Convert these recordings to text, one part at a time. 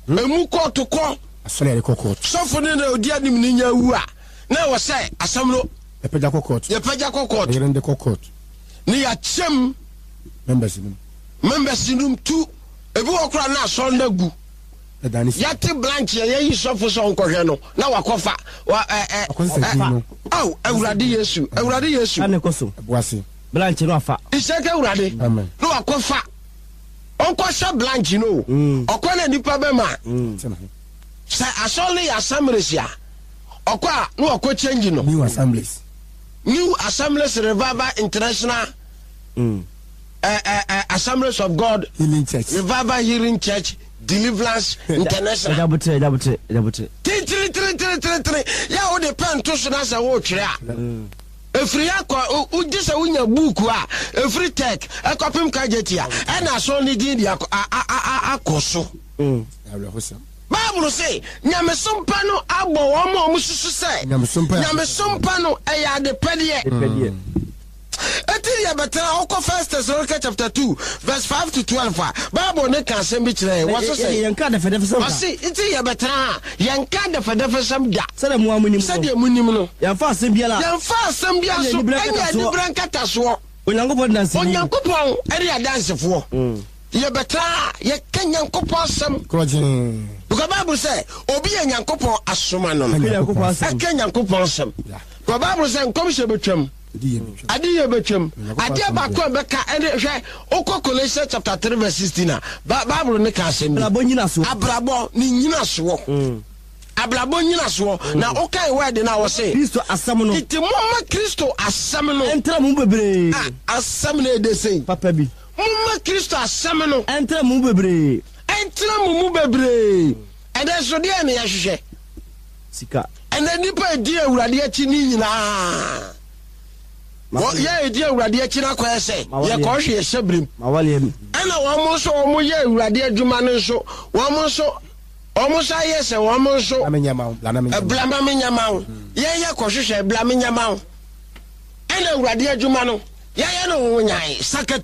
emu court ko asole court sofo ne na odi anim ni nya wu a na wo say asam no e peja court yerende court ni ya chem members num tu ebi okura na so na gu yati branch ye yi sofo so nkohwe no na wakofa awurade Yesu ane koso boase branch no afa iseke awurade no wakofa onkosha branch no okona nipa be ma say asole assemblysia okwa no okwa change no new assemblies revival international Assemblies of God Healing Church Revival Healing Church Deliverance International dabutre ya o de pen to so na say wo twere a efri akọ ujisa wunya buku a efri tech akopim kajetia e na so ni din dia akoso Bible say nyamesompa no agbo wo mo susu say nyamesompa no e ya de pede Etiria betra oko 1 Thessalonians chapter 2 verse 5 to 12 Bible ne kan sem bi kire what say yanka da fedefesam da say etiria betra yanka da fedefesam da sada mu amunim no yanfa asem bia so enya ni brankata so onyankopon eri adansefo ye betra ye kanyankopon asem because Bible say obi yanyankopon asoma no kanyankopon asem because Bible say nkom se betwam Adiye betwem ade bakọ beka ene hwe Colossians chapter 3 verse 16 Bible ne ka asem abrabo nyina so na okai word na wo say Kristo asam no itimoma Kristo asam no entra mu bebre asam na de sei papa bi mama Kristo asam no entra mu bebre ede so de na ya hwehwe sika ene nipa di awurade achi ni nyina ye edi awurade achi na kwa ese ye ko hwe sebrim mawale mi ana wo mo so wo ye awurade adwuma ne so wo mo so aye se wo mo so blama menyama ye ko hwehwe blama menyama ana awurade adwuma no ye no wo nyai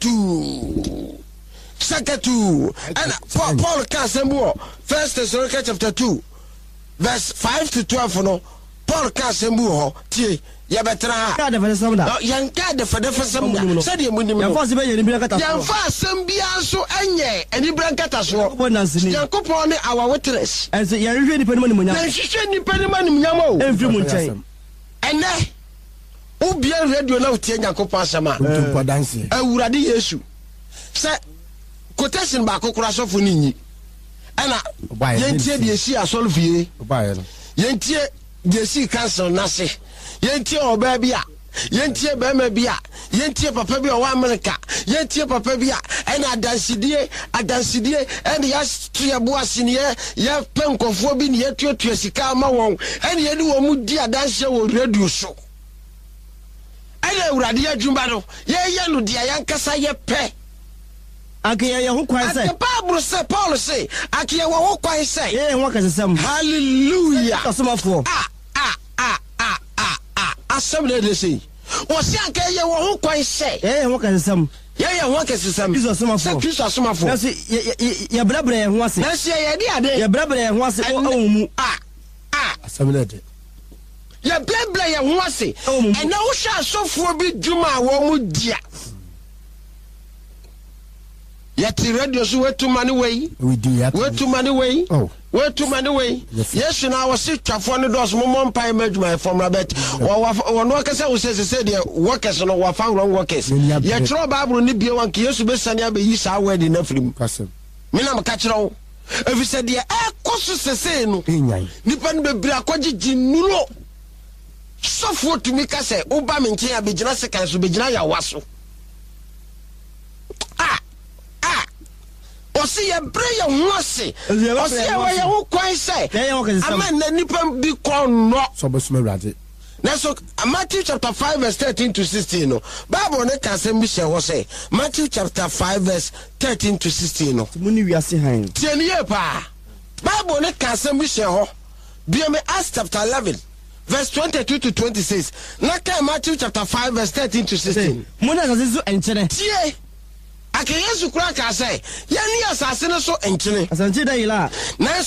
sakatu ana Paul ka sembo 1 Thessalonians chapter 2 verse 5 to 12 no Paul ka sembo ho tie ya betra ka da fedefesam da yanka da fedefesam da sai de munim yanfa se be ye ni brankata so yanfa sem bia so enye ani brankata so yankopon ne our witness ense ye hwehwe ni panimu nyam na hwehwe ni panimu nyam o enfri mu nchen ene ubia radio na utie yankopon asema awurade Yesu se quotation ba kokora sofo ni nyi ana yentie de esi asolfie yentie de esi council nase yentie oba bia yentie bema bia yentie papa bia o America yentie papa bia ena adansidie ena ya stua boase ne ya penkofo bi ne ya tuatua sika ma won ena ye ni wo mu di adanse wo radio so ena awurade adwuma no ye no dia yankasa ye pe akiya ye ho kwan say Bible say Paul say akiya wo ho kwan say ho kasesam hallelujah kasomafo Assembly de say o si anka ye wo ho kwan say ho kasesam ye ho kasesam Kristo asomafo na se ye brabre ye ho ase na se ye de ade ye brabre ye ho ase mu Assembly de ye brabre ye ho ase and na wo sha asofo bi dwuma wo mu dia yeti radio so wetu mani way wetu mani way yes na wasi twafo ne dos mo mpai madwuma from rabet wono akasa wo se de workers no wa fan wrong workers ye tro Bible ni bie wan ke Yesu be sane abeyi sa word na frim me na maka kire efi se de ekoso sese no nipa ne bebira akogigi nulo sofo tumi ka se oba me nchen abegina sekan so begina ya waso osi ye breya huase osi ye wo kwan say ama na nipa bi kon no so besuma urade na so Matthew chapter 5 verse 13 to 16 no Bible ne ka sem bi she ho say Matthew chapter 5 verse 13 to 16 no muni wiase han tieni ye pa Bible ne ka sem bi she ho bi me Acts chapter 11 verse 22 to 26 na ka Matthew chapter 5 verse 13 to 16 muna zazizu enchere tie ake Yesu kura ka say ya ni asase no so enkyene asante da yila na